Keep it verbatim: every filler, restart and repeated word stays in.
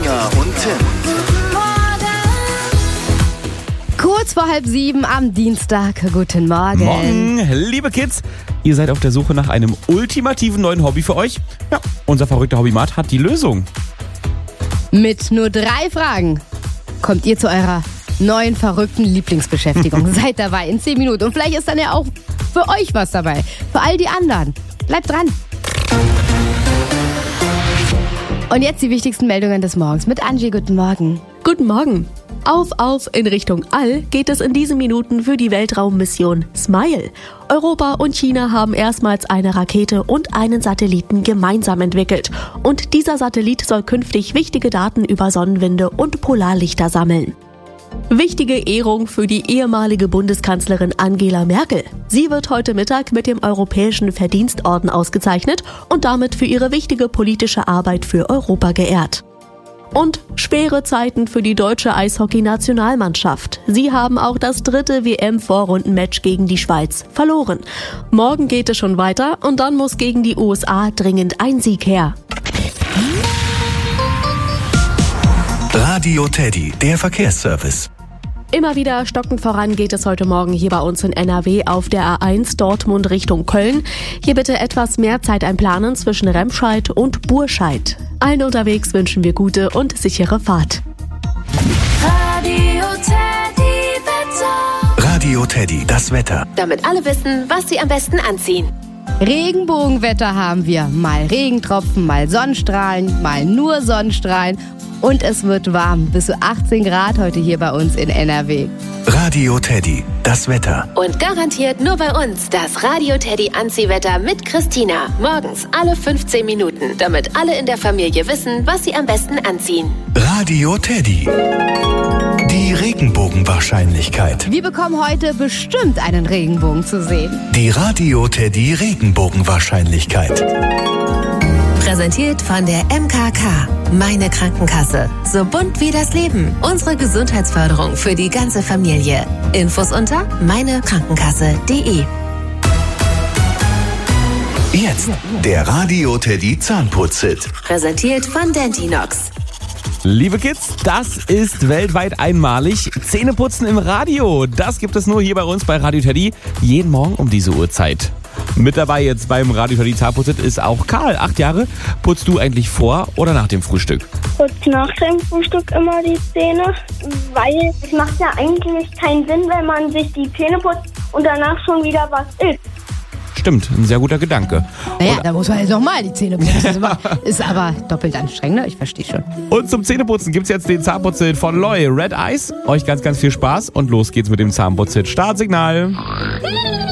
Maria und Tim. Kurz vor halb sieben am Dienstag. Guten Morgen. Morgen, liebe Kids. Ihr seid auf der Suche nach einem ultimativen neuen Hobby für euch? Ja, unser verrückter Hobbymat hat die Lösung. Mit nur drei Fragen kommt ihr zu eurer neuen verrückten Lieblingsbeschäftigung. Seid dabei in zehn Minuten. Und vielleicht ist dann ja auch für euch was dabei. Für all die anderen. Bleibt dran. Und jetzt die wichtigsten Meldungen des Morgens mit Angie. Guten Morgen. Guten Morgen. Auf, auf in Richtung All geht es in diesen Minuten für die Weltraummission SMILE. Europa und China haben erstmals eine Rakete und einen Satelliten gemeinsam entwickelt. Und dieser Satellit soll künftig wichtige Daten über Sonnenwinde und Polarlichter sammeln. Wichtige Ehrung für die ehemalige Bundeskanzlerin Angela Merkel. Sie wird heute Mittag mit dem Europäischen Verdienstorden ausgezeichnet und damit für ihre wichtige politische Arbeit für Europa geehrt. Und schwere Zeiten für die deutsche Eishockey-Nationalmannschaft. Sie haben auch das dritte W M-Vorrundenmatch gegen die Schweiz verloren. Morgen geht es schon weiter und dann muss gegen die U S A dringend ein Sieg her. Radio Teddy, der Verkehrsservice. Immer wieder stockend voran geht es heute Morgen hier bei uns in N R W auf der A eins Dortmund Richtung Köln. Hier bitte etwas mehr Zeit einplanen zwischen Remscheid und Burscheid. Allen unterwegs wünschen wir gute und sichere Fahrt. Radio Teddy Wetter. Radio Teddy, das Wetter. Damit alle wissen, was sie am besten anziehen. Regenbogenwetter haben wir. Mal Regentropfen, mal Sonnenstrahlen, mal nur Sonnenstrahlen. Und es wird warm. Bis zu achtzehn Grad heute hier bei uns in N R W. Radio Teddy, das Wetter. Und garantiert nur bei uns das Radio Teddy Anziehwetter mit Christina. Morgens alle fünfzehn Minuten, damit alle in der Familie wissen, was sie am besten anziehen. Radio Teddy. Die Regenbogenwahrscheinlichkeit. Wir bekommen heute bestimmt einen Regenbogen zu sehen. Die Radio Teddy Regenbogenwahrscheinlichkeit. Präsentiert von der M K K. Meine Krankenkasse. So bunt wie das Leben. Unsere Gesundheitsförderung für die ganze Familie. Infos unter meinekrankenkasse punkt de. Jetzt der Radio Teddy Zahnputz-Hit. Präsentiert von Dentinox. Liebe Kids, das ist weltweit einmalig. Zähneputzen im Radio. Das gibt es nur hier bei uns bei Radio Teddy. Jeden Morgen um diese Uhrzeit. Mit dabei jetzt beim Radio Teddy Zahnputz-Hit ist auch Karl, acht Jahre. Putzt du eigentlich vor oder nach dem Frühstück? Putzt nach dem Frühstück immer die Zähne, weil es macht ja eigentlich keinen Sinn, wenn man sich die Zähne putzt und danach schon wieder was isst. Stimmt, ein sehr guter Gedanke. Naja, Und, da muss man jetzt nochmal die Zähne putzen. Das ist aber, ist aber doppelt anstrengend, ne? Ich verstehe schon. und zum Zähneputzen gibt's jetzt den Zahnputz-Hit von Loy, Red Eyes. Euch ganz, ganz viel Spaß und los geht's mit dem Zahnputz-Hit. Startsignal.